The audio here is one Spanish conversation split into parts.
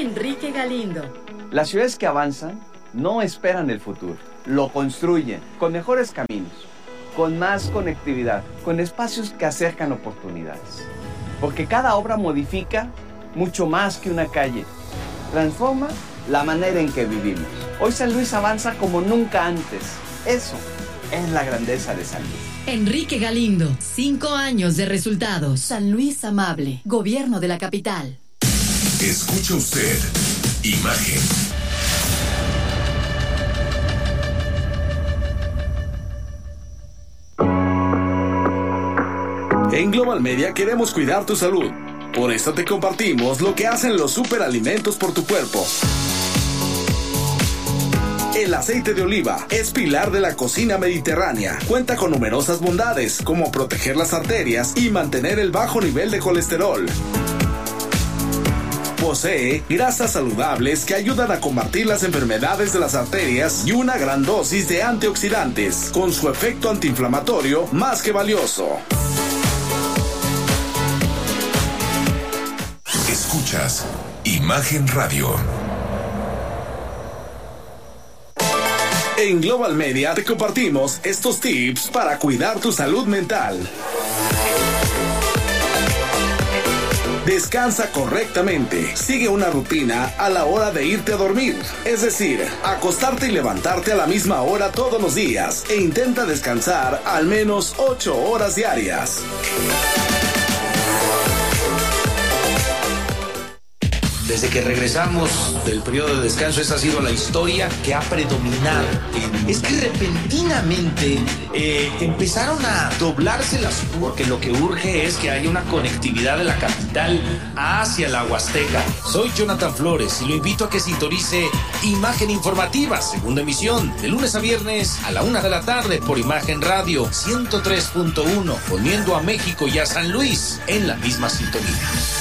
Enrique Galindo. Las ciudades que avanzan no esperan el futuro, lo construyen con mejores caminos, con más conectividad, con espacios que acercan oportunidades. Porque cada obra modifica mucho más que una calle, transforma la manera en que vivimos. Hoy San Luis avanza como nunca antes. Eso es la grandeza de San Luis. Enrique Galindo, 5 años de resultados. San Luis amable, gobierno de la capital. Escucha usted Imagen. En Global Media queremos cuidar tu salud. Por eso te compartimos lo que hacen los superalimentos por tu cuerpo. El aceite de oliva es pilar de la cocina mediterránea. Cuenta con numerosas bondades, como proteger las arterias y mantener el bajo nivel de colesterol. Posee grasas saludables que ayudan a combatir las enfermedades de las arterias y una gran dosis de antioxidantes, con su efecto antiinflamatorio más que valioso. Escuchas Imagen Radio. En Global Media te compartimos estos tips para cuidar tu salud mental. Descansa correctamente. Sigue una rutina a la hora de irte a dormir. Es decir, acostarte y levantarte a la misma hora todos los días. E intenta descansar al menos 8 horas diarias. Desde que regresamos del periodo de descanso, esa ha sido la historia que ha predominado. Es que repentinamente empezaron a doblarse las porque lo que urge es que haya una conectividad de la capital hacia la Huasteca. Soy Jonathan Flores y lo invito a que sintonice Imagen Informativa, segunda emisión, de lunes a viernes a la 1 de la tarde por Imagen Radio 103.1, poniendo a México y a San Luis en la misma sintonía.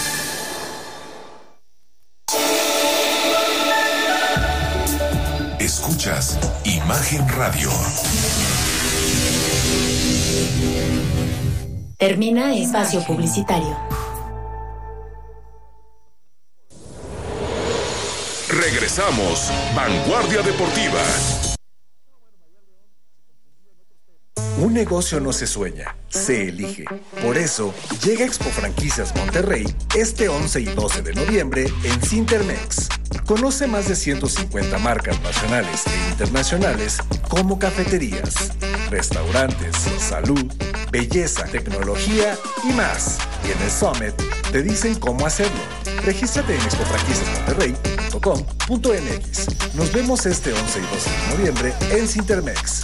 Escuchas Imagen Radio. Termina espacio publicitario. Regresamos. Vanguardia Deportiva. Un negocio no se sueña, se elige. Por eso, llega Expo Franquicias Monterrey este 11 y 12 de noviembre en Cintermex. Conoce más de 150 marcas nacionales e internacionales como cafeterías, restaurantes, salud, belleza, tecnología y más. Y en el Summit te dicen cómo hacerlo. Regístrate en expofranquiciasmonterrey.com.mx. Nos vemos este 11 y 12 de noviembre en Cintermex.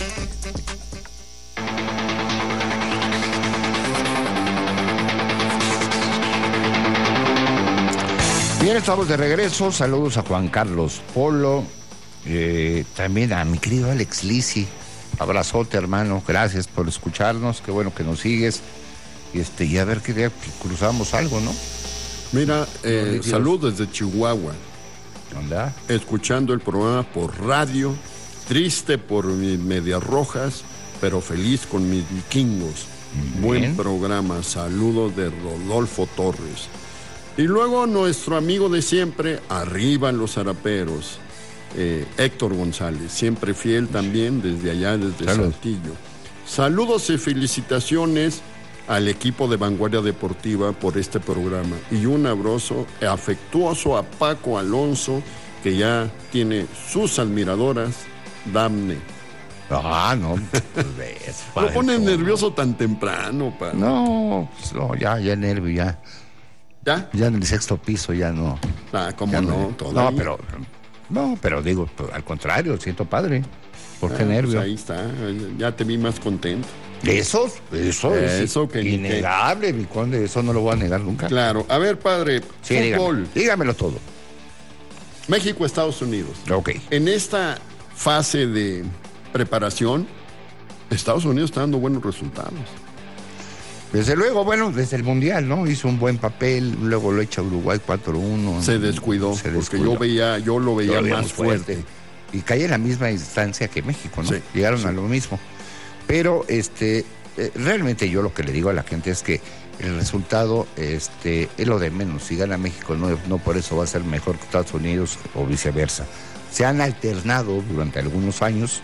Bien, estamos de regreso. Saludos a Juan Carlos Polo, también a mi querido Alex Lisi. Abrazote, hermano. Gracias por escucharnos. Qué bueno que nos sigues. Y a ver qué día cruzamos algo, ¿no? Mira, salud desde Chihuahua. ¿Onda? Escuchando el programa por radio. Triste por mis Medias Rojas, pero feliz con mis Vikingos. Bien. Buen programa. Saludos de Rodolfo Torres. Y luego nuestro amigo de siempre, arriba en los zaraperos, Héctor González, siempre fiel también desde allá, desde Saltillo. Saludos y felicitaciones al equipo de Vanguardia Deportiva por este programa. Y un abrazo afectuoso a Paco Alonso, que ya tiene sus admiradoras, Damne. Ah, no, pues ves. Lo pones nervioso tan temprano, pa. No, pues no, ya nervio, ya. ¿Ya? Ya en el 6º piso ya no. Ah, ¿cómo ya no? Pero digo, al contrario, siento padre. ¿Por qué nervio? Pues ahí está, ya te vi más contento. Eso es que innegable, mi conde, eso no lo voy a negar nunca. Claro, a ver, padre, sí, fútbol. Dígamelo todo. México, Estados Unidos. Ok. En esta fase de preparación, Estados Unidos está dando buenos resultados. Desde luego, bueno, desde el Mundial, ¿no? Hizo un buen papel, luego lo echa Uruguay 4-1. Se descuidó, porque yo lo veía más fuerte. Y cae en la misma instancia que México, ¿no? Sí, Llegaron a lo mismo. Pero realmente yo lo que le digo a la gente es que el resultado es lo de menos. Si gana México, no por eso va a ser mejor que Estados Unidos o viceversa. Se han alternado durante algunos años.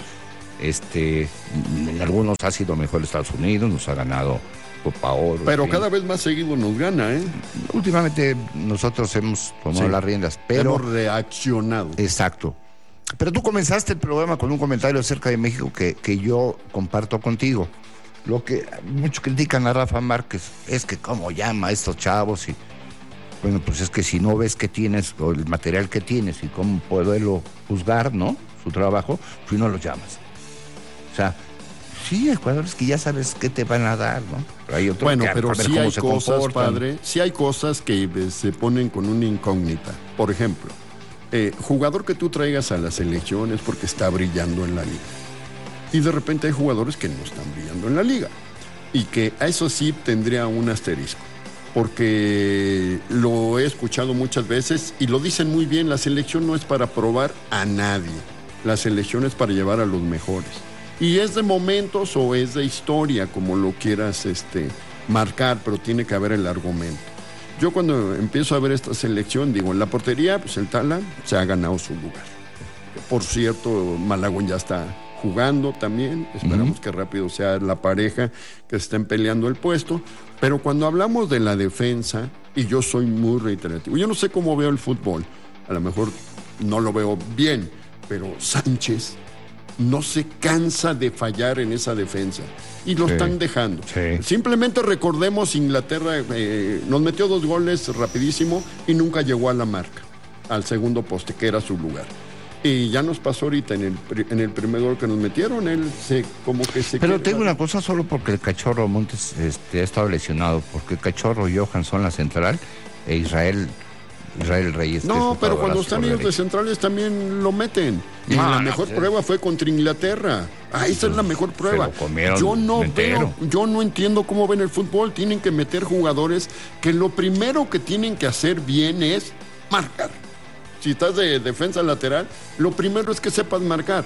En algunos ha sido mejor Estados Unidos, nos ha ganado Copa Oro. Pero cada vez más seguido nos gana, ¿eh? Últimamente nosotros hemos tomado las riendas, pero... hemos reaccionado. Exacto. Pero tú comenzaste el programa con un comentario acerca de México que yo comparto contigo. Lo que muchos critican a Rafa Márquez es que cómo llama a estos chavos y... Bueno, pues es que si no ves qué tienes, o el material que tienes y cómo poderlo juzgar, ¿no? Su trabajo, pues no los llamas. O sea, sí, hay jugadores que ya sabes qué te van a dar, ¿no? Pero hay otros bueno, que pero sí hay cosas, comportan. padre, sí hay cosas que se ponen con una incógnita. Por ejemplo, jugador que tú traigas a las selecciones porque está brillando en la liga. Y de repente hay jugadores que no están brillando en la liga. Y que a eso sí tendría un asterisco. Porque lo he escuchado muchas veces y lo dicen muy bien, la selección no es para probar a nadie. La selección es para llevar a los mejores. Y es de momentos o es de historia, como lo quieras marcar, pero tiene que haber el argumento. Yo cuando empiezo a ver esta selección, digo, en la portería, pues el Tala se ha ganado su lugar. Por cierto, Malagón ya está jugando también. Esperamos que rápido sea la pareja que estén peleando el puesto. Pero cuando hablamos de la defensa, y yo soy muy reiterativo, yo no sé cómo veo el fútbol, a lo mejor no lo veo bien, pero Sánchez no se cansa de fallar en esa defensa y lo están dejando. Simplemente recordemos Inglaterra, nos metió 2 goles rapidísimo y nunca llegó a la marca, al segundo poste, que era su lugar. Y ya nos pasó ahorita en el primer gol que nos metieron, él como que se... Pero tengo una cosa, solo porque el Cachorro Montes ha estado lesionado, porque el Cachorro Johansson la central e Israel Reyes. No, pero cuando están ellos de centrales también lo meten. Y la mejor prueba fue contra Inglaterra. Esa es la mejor prueba. Yo no entiendo cómo ven el fútbol. Tienen que meter jugadores que lo primero que tienen que hacer bien es marcar. Si estás de defensa lateral, lo primero es que sepas marcar.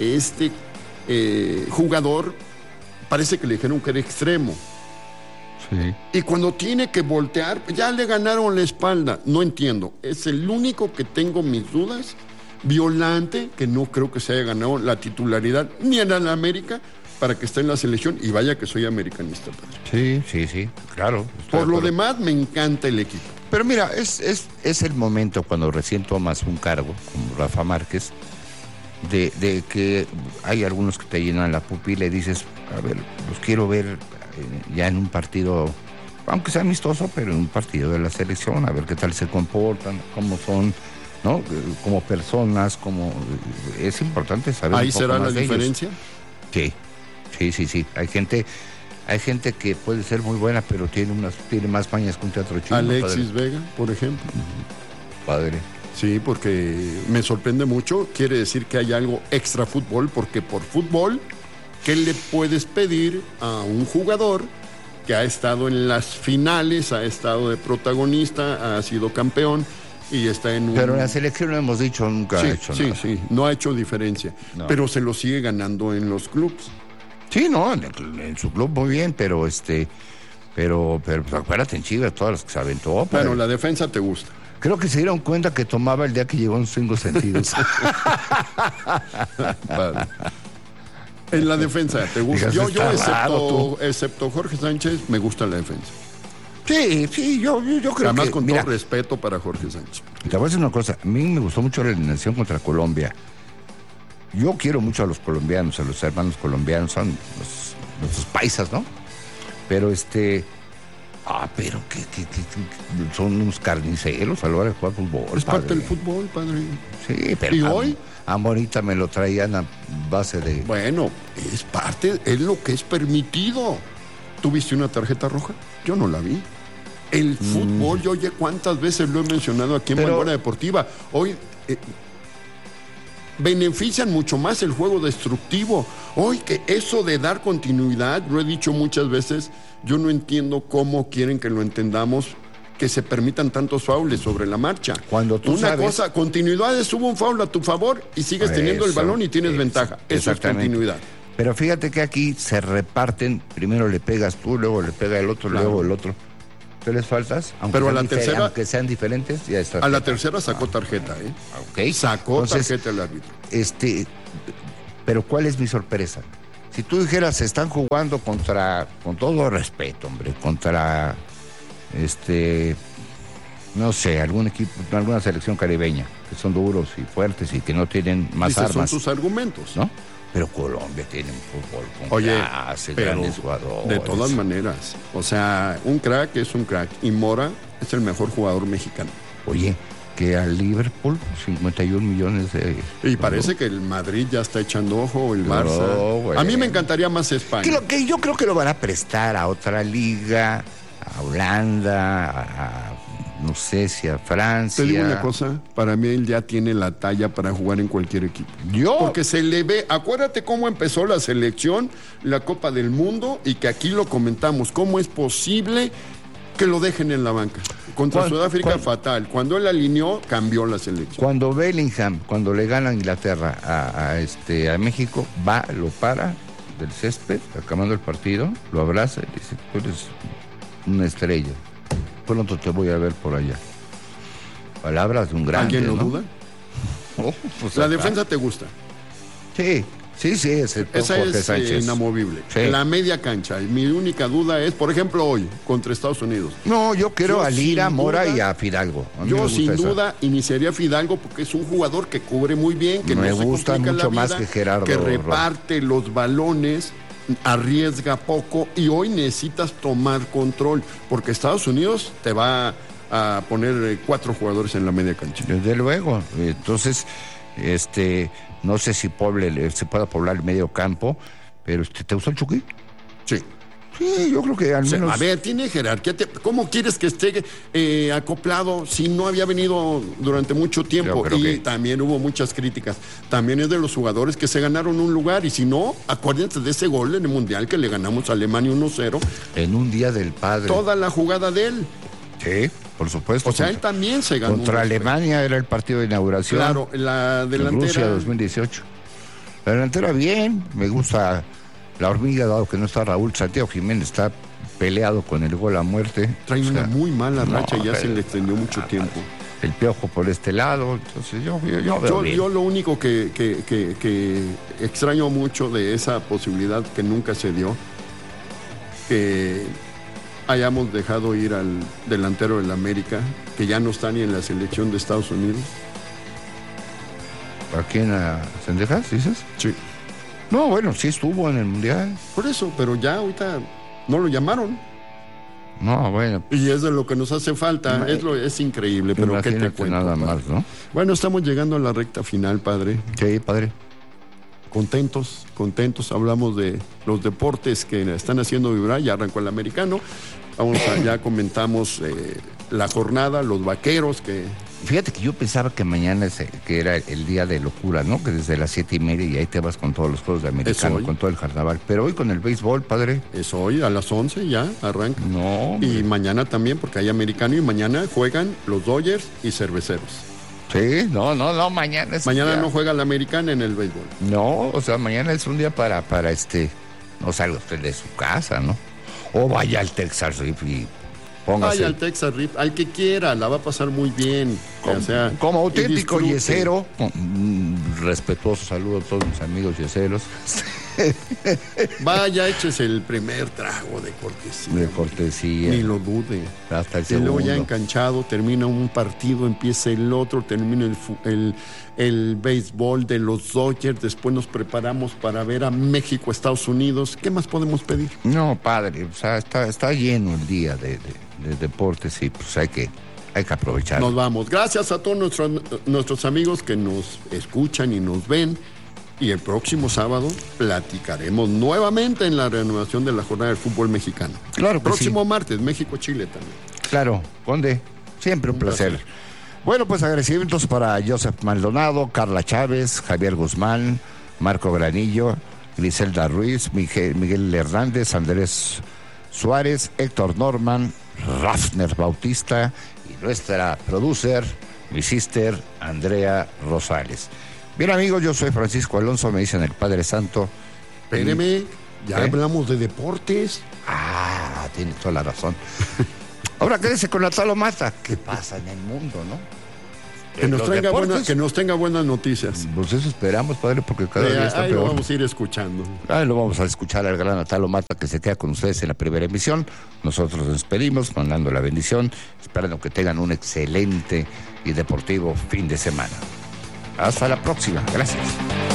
Jugador parece que le dijeron que era extremo. Sí. Y cuando tiene que voltear, ya le ganaron la espalda. No entiendo. Es el único que tengo mis dudas. Violante, que no creo que se haya ganado la titularidad ni en la América para que esté en la selección. Y vaya que soy americanista, padre. Sí, claro. Por lo demás, me encanta el equipo. Pero mira, es el momento cuando recién tomas un cargo, como Rafa Márquez, de que hay algunos que te llenan la pupila y dices, a ver, los quiero ver ya en un partido, aunque sea amistoso, pero en un partido de la selección, a ver qué tal se comportan, cómo son, ¿no? Como personas, es importante saber. ¿Ahí será la diferencia? Sí. Hay gente que puede ser muy buena, pero tiene más mañas que un teatro chino. Alexis Vega, por ejemplo. Padre. Sí, porque me sorprende mucho. Quiere decir que hay algo extra fútbol, porque por fútbol, ¿qué le puedes pedir a un jugador que ha estado en las finales, ha estado de protagonista, ha sido campeón y está en un... Pero en la selección no hemos dicho, nunca ha hecho nada. Sí, no ha hecho diferencia. No. Pero se lo sigue ganando en los clubes. Sí, no, en su club muy bien, pero pero acuérdate en Chivas todas las que se aventó. Bueno, la defensa te gusta. Creo que se dieron cuenta que tomaba el día que llegó en 5 sentidos. En la defensa te gusta. Yo excepto Jorge Sánchez, me gusta la defensa. Sí, yo creo que... Además, con todo respeto para Jorge Sánchez. Te voy a decir una cosa, a mí me gustó mucho la eliminación contra Colombia. Yo quiero mucho a los colombianos, a los hermanos colombianos, son nuestros paisas, ¿no? Pero pero que son unos carniceros a la hora de jugar fútbol. Es parte del fútbol, padre. Sí, pero... ¿Y hoy? Ahorita me lo traían a base de... Bueno, es lo que es permitido. ¿Tuviste una tarjeta roja? Yo no la vi. El fútbol, yo oye cuántas veces lo he mencionado aquí en Vanguardia Deportiva. Hoy... benefician mucho más el juego destructivo. Hoy que eso de dar continuidad, lo he dicho muchas veces, yo no entiendo cómo quieren que lo entendamos, que se permitan tantos faules sobre la marcha. Cuando tú cosa, continuidad es hubo un faul a tu favor y sigues teniendo el balón y tienes ventaja. Eso es continuidad. Pero fíjate que aquí se reparten, primero le pegas tú, luego le pega el otro, luego el otro. ¿Qué les faltas? Pero a la tercera, aunque sean diferentes, ya está. A la tercera sacó tarjeta, ¿eh? Ok. Sacó tarjeta el árbitro. Pero ¿cuál es mi sorpresa? Si tú dijeras, están jugando contra, con todo respeto, hombre, contra, no sé, algún equipo, alguna selección caribeña, que son duros y fuertes y que no tienen más armas. Son sus argumentos, ¿no? Pero Colombia tiene un fútbol con clase, pero grandes jugadores. De todas maneras, o sea, un crack es un crack y Mora es el mejor jugador mexicano. Oye, que al Liverpool 51 millones de... Y parece que el Madrid ya está echando ojo, el Barça. A mí me encantaría más España. Que yo creo que lo van a prestar a otra liga, a Holanda, no sé si a Francia. Te digo una cosa, para mí él ya tiene la talla para jugar en cualquier equipo. Porque se le ve, acuérdate cómo empezó la selección, la Copa del Mundo, y que aquí lo comentamos, cómo es posible que lo dejen en la banca. Contra Sudáfrica fatal. Cuando él alineó, cambió la selección. Cuando Bellingham, cuando le gana a Inglaterra a México, va, lo para del césped, acabando el partido, lo abraza y dice, tú eres una estrella. Pronto te voy a ver por allá. Palabras de un grande. ¿Alguien lo ¿no? duda? Pues la defensa te gusta. Sí, esa es inamovible. Sí. La media cancha. Y mi única duda es, por ejemplo, hoy, contra Estados Unidos. No, yo quiero a Lira, Mora y a Fidalgo. Yo sin duda iniciaría a Fidalgo porque es un jugador que cubre muy bien, que me no se gusta complica mucho la vida, más que Gerardo. Que reparte los balones, arriesga poco y hoy necesitas tomar control porque Estados Unidos te va a poner 4 jugadores en la media cancha. Desde luego. Entonces, no sé si se pueda poblar el medio campo, pero ¿te gustó el Chucky? Sí. Sí, yo creo que al menos... A ver, tiene jerarquía. ¿Cómo quieres que esté acoplado si no había venido durante mucho tiempo? Y también hubo muchas críticas. También es de los jugadores que se ganaron un lugar. Y si no, acuérdense de ese gol en el Mundial que le ganamos a Alemania 1-0. En un día del padre. Toda la jugada de él. Sí, por supuesto. O sea, él también se ganó. Contra Alemania era el partido de inauguración. Claro, la delantera. En Rusia 2018. La delantera bien, me gusta la hormiga, dado que no está Raúl. Santiago Jiménez está peleado con el gol a muerte. Trae una muy mala racha, ya se le extendió mucho tiempo. El Piojo por este lado, entonces yo veo bien. Yo lo único que extraño mucho de esa posibilidad que nunca se dio, que hayamos dejado ir al delantero del América, que ya no está ni en la selección de Estados Unidos. ¿A quién? ¿A Cendejas, dices? Sí. No, bueno, sí estuvo en el Mundial. Por eso, pero ya ahorita no lo llamaron. No, bueno. Y es de lo que nos hace falta. Es increíble, pero ¿qué te cuento? Nada padre? Más, ¿no? Bueno, estamos llegando a la recta final, padre. Sí, padre. Contentos. Hablamos de los deportes que están haciendo vibrar. Ya arrancó el americano. Ya comentamos la jornada, los vaqueros que... Fíjate que yo pensaba que mañana que era el día de locura, ¿no? Que desde las 7:30 y ahí te vas con todos los juegos de americano, con todo el carnaval. Pero hoy con el béisbol, padre. Es hoy, a las 11 ya arranca. No. Y mañana también, porque hay americano y mañana juegan los Dodgers y Cerveceros. Sí, no, mañana es... Mañana no juega la americana en el béisbol. No, o sea, mañana es un día para no salga usted de su casa, ¿no? O vaya al Texas Riff y póngase... Vaya al Texas Riff, al que quiera, la va a pasar muy bien. Como auténtico yesero, respetuoso saludo a todos mis amigos yeseros. Vaya, échese el primer trago de cortesía. Ni lo dude. Hasta el y segundo. luego ya enganchado, termina un partido, empieza el otro, termina el béisbol de los Dodgers, después nos preparamos para ver a México, Estados Unidos. ¿Qué más podemos pedir? No, padre, o sea, está lleno el día de deportes y pues hay que aprovechar. Nos vamos. Gracias a todos nuestros amigos que nos escuchan y nos ven. Y el próximo sábado platicaremos nuevamente en la reanudación de la jornada del fútbol mexicano. Claro, próximo martes, México-Chile también. Claro, Conde, siempre un placer. Bueno, pues agradecimientos para Joseph Maldonado, Carla Chávez, Javier Guzmán, Marco Granillo, Griselda Ruiz, Miguel Hernández, Andrés Suárez, Héctor Norman, Rafner Bautista y nuestra producer, mi sister, Andrea Rosales. Bien, amigos, yo soy Francisco Alonso, me dicen el Padre Santo. Espéreme, ya hablamos de deportes. Tiene toda la razón. Ahora quédese con Atalo Mata. ¿Qué pasa en el mundo, no? Que nos tenga buenas noticias. Pues eso esperamos, padre, porque cada día está ahí peor. Lo vamos a ir escuchando. Ahí lo vamos a escuchar al gran Atalo Mata, que se queda con ustedes en la primera emisión. Nosotros nos despedimos mandando la bendición, esperando que tengan un excelente y deportivo fin de semana. Hasta la próxima. Gracias.